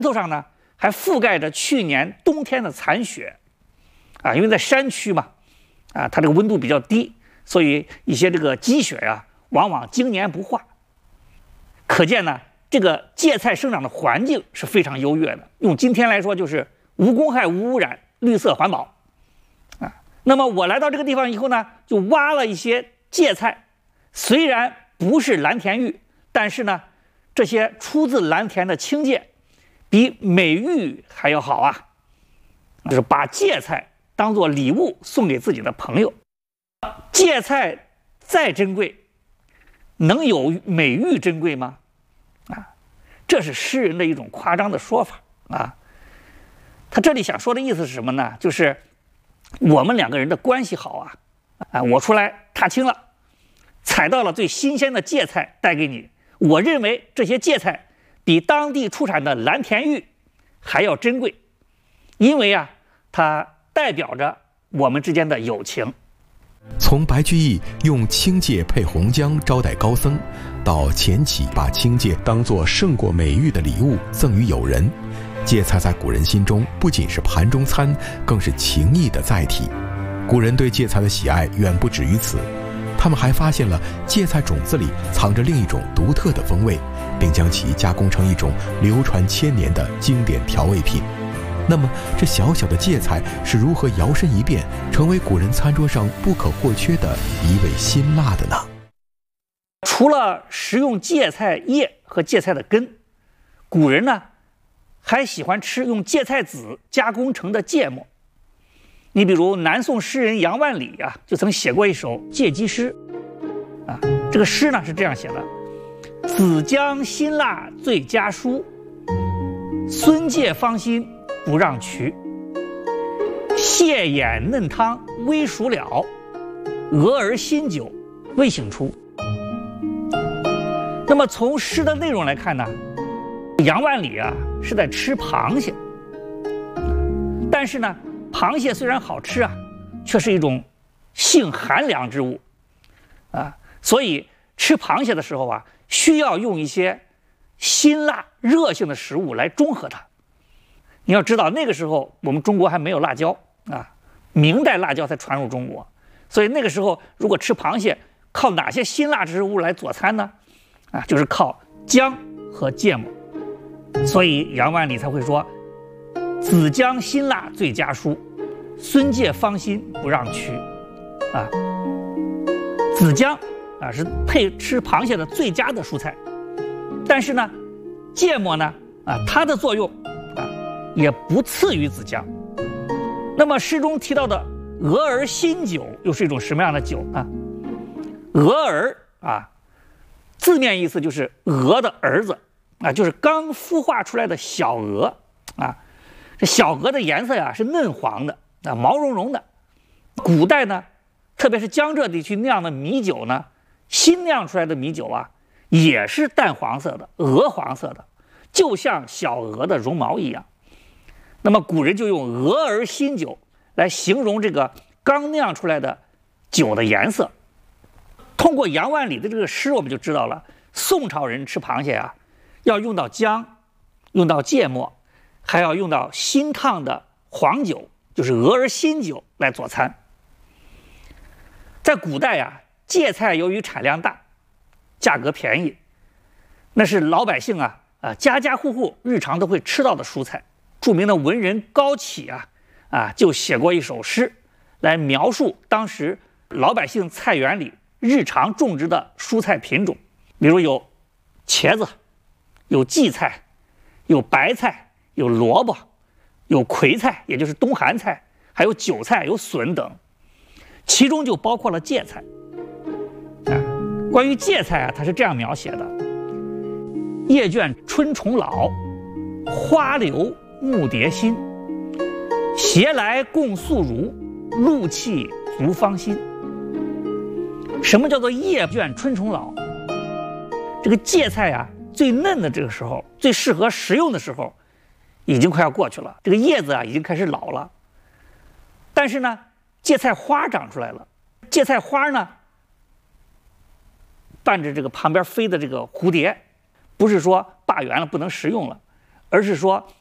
头上呢还覆盖着去年冬天的残雪，因为在山区嘛，它这个温度比较低，所以一些这个积雪呀，往往经年不化。可见呢，这个芥菜生长的环境是非常优越的。用今天来说，就是无公害、无污染、绿色环保。那么我来到这个地方以后呢，就挖了一些芥菜，虽然不是蓝田玉，但是呢，这些出自蓝田的青芥，比美玉还要好啊！就是把芥菜当做礼物送给自己的朋友。芥菜再珍贵，能有美玉珍贵吗？这是诗人的一种夸张的说法啊。他这里想说的意思是什么呢？就是我们两个人的关系好我出来踏青了，采到了最新鲜的芥菜带给你，我认为这些芥菜比当地出产的蓝田玉还要珍贵，因为它代表着我们之间的友情。 从白居易用青芥配红姜招待高僧，到钱起把青芥当作胜过美玉的礼物赠予友人，芥菜在古人心中不仅是盘中餐，更是情谊的载体。古人对芥菜的喜爱远不止于此，他们还发现了芥菜种子里藏着另一种独特的风味，并将其加工成一种流传千年的经典调味品。那么这小小的芥菜是如何摇身一变，成为古人餐桌上不可或缺的一味辛辣的呢？ 除了食用芥菜叶和芥菜的根，古人呢还喜欢吃用芥菜籽加工成的芥末。你比如南宋诗人杨万里就曾写过一首芥基诗这个诗呢是这样写的：子姜辛辣最佳蔬，孙芥芳心不让渠。蟹眼嫩汤微熟了，鹅儿新酒未醒出。那么从诗的内容来看呢，杨万里是在吃螃蟹，但是呢，螃蟹虽然好吃却是一种性寒凉之物所以吃螃蟹的时候需要用一些辛辣热性的食物来中和它。你要知道那个时候我们中国还没有辣椒明代辣椒才传入中国，所以那个时候如果吃螃蟹，靠哪些辛辣之物来佐餐呢？就是靠姜和芥末。所以杨万里才会说：子姜辛辣最佳蔬，孙芥芳心不让渠。子姜是配吃螃蟹的最佳的蔬菜，但是呢，芥末呢它的作用也不次于子姜。那么诗中提到的鹅儿新酒又是一种什么样的酒呢？鹅儿字面意思就是鹅的儿子就是刚孵化出来的小鹅这小鹅的颜色是嫩黄的毛茸茸的。古代呢，特别是江浙地区酿的米酒呢，新酿出来的米酒也是淡黄色的，鹅黄色的，就像小鹅的绒毛一样。那么古人就用鹅儿新酒来形容这个刚酿出来的酒的颜色。通过杨万里的这个诗，我们就知道了宋朝人吃螃蟹要用到姜，用到芥末，还要用到新烫的黄酒，就是鹅儿新酒来佐餐。在古代芥菜由于产量大，价格便宜，那是老百姓家家户户日常都会吃到的蔬菜。著名的文人高启就写过一首诗来描述当时老百姓菜园里日常种植的蔬菜品种，比如有茄子，有荠菜，有白菜，有萝卜，有葵菜，也就是冬寒菜，还有韭菜，有笋等，其中就包括了芥菜。关于芥菜它是这样描写的：叶卷春虫老，花留木蝶新，携来共宿如，露气足芳心。什么叫做叶卷春虫老？这个芥菜最嫩的这个时候，最适合食用的时候已经快要过去了，这个叶子已经开始老了。但是呢，芥菜花长出来了，芥菜花呢伴着这个旁边飞的这个蝴蝶，不是说罢园了不能食用了， 而是说